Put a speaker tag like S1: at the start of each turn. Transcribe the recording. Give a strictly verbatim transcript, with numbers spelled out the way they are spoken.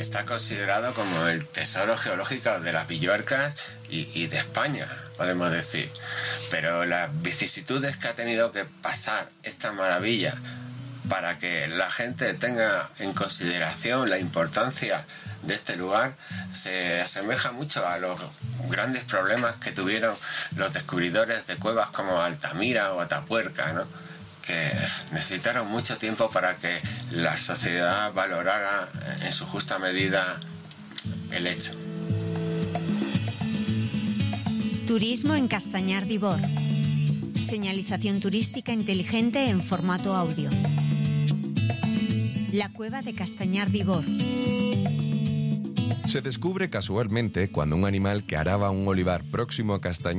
S1: está considerado como el tesoro geológico de las Villuercas y, y de España, podemos decir. Pero las vicisitudes que ha tenido que pasar esta maravilla para que la gente tenga en consideración la importancia de este lugar se asemeja mucho a los grandes problemas que tuvieron los descubridores de cuevas como Altamira o Atapuerca, ¿no? Que necesitaron mucho tiempo para que la sociedad valorara en su justa medida el hecho.
S2: Turismo en Castañar de Ibor. Señalización turística inteligente en formato audio. La cueva de Castañar de Ibor.
S3: Se descubre casualmente cuando un animal que araba un olivar próximo a Castañar